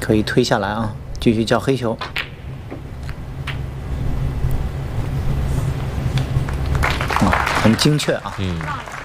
可以推下来啊，继续叫黑球。啊，很精确啊。